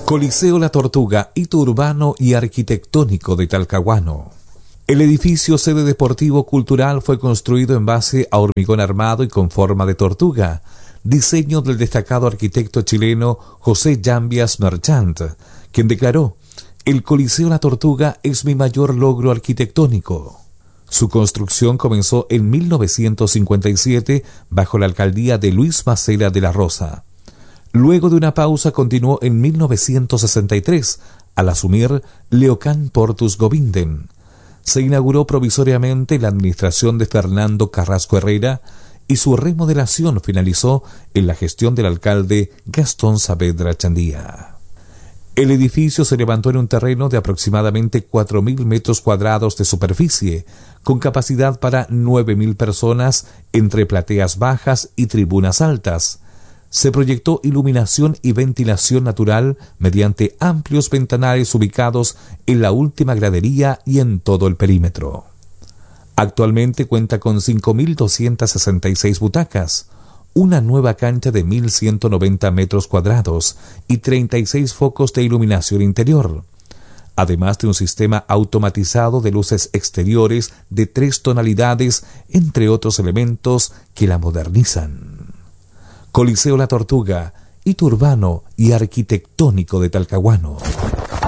Coliseo La Tortuga, hito urbano y arquitectónico de Talcahuano. El edificio sede deportivo cultural fue construido en base a hormigón armado y con forma de tortuga, diseño del destacado arquitecto chileno José Llambias Merchant, quien declaró: "El Coliseo La Tortuga es mi mayor logro arquitectónico". Su construcción comenzó en 1957 bajo la alcaldía de Luis Macera de la Rosa. Luego de una pausa continuó en 1963, al asumir Leocán Portus Govinden. Se inauguró provisoriamente la administración de Fernando Carrasco Herrera y su remodelación finalizó en la gestión del alcalde Gastón Saavedra Chandía. El edificio se levantó en un terreno de aproximadamente 4.000 metros cuadrados de superficie, con capacidad para 9.000 personas entre plateas bajas y tribunas altas. Se proyectó iluminación y ventilación natural mediante amplios ventanales ubicados en la última gradería y en todo el perímetro. Actualmente cuenta con 5.266 butacas, una nueva cancha de 1.190 metros cuadrados y 36 focos de iluminación interior, además de un sistema automatizado de luces exteriores de 3 tonalidades, entre otros elementos que la modernizan. Coliseo La Tortuga, hito urbano y arquitectónico de Talcahuano.